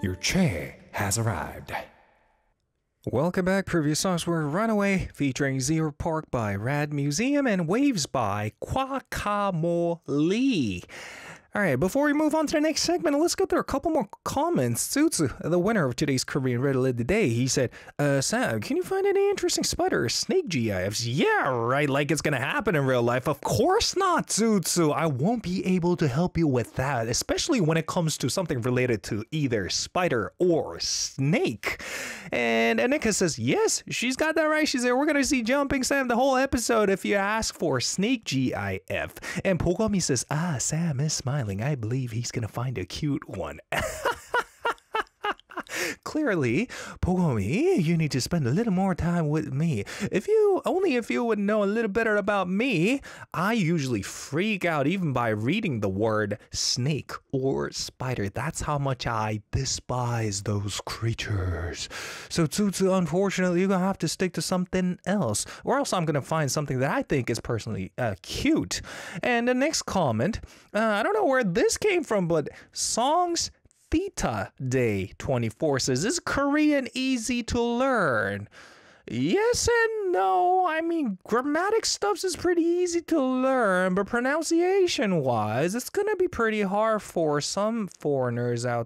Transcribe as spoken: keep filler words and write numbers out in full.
Your chair has arrived. Welcome back. Previous songs were Runaway featuring Zero Park by Rad Museum and Waves by Guacamole. Alright, before we move on to the next segment, let's go through a couple more comments. Tsutsu, the winner of today's Korean riddle of the day, he said, uh, Sam, can you find any interesting spider or snake G I Fs? Yeah, right, like it's gonna happen in real life. Of course not, Tsutsu. I won't be able to help you with that, especially when it comes to something related to either spider or snake. And Anika says, yes, she's got that right. She said, we're gonna see Jumping Sam the whole episode if you ask for snake G I F. And Pogami says, ah, Sam is smiling. I believe he's gonna find a cute one. Clearly, Pogomi, you need to spend a little more time with me. If you, only if you would know a little better about me, I usually freak out even by reading the word snake or spider. That's how much I despise those creatures. So Tsutsu, unfortunately, you're gonna have to stick to something else, or else I'm gonna find something that I think is personally uh, cute. And the next comment, uh, I don't know where this came from, but songs Theta Day twenty-four says, is Korean easy to learn? Yes and no. I mean, grammatic stuff is pretty easy to learn, but pronunciation wise, it's gonna be pretty hard for some foreigners out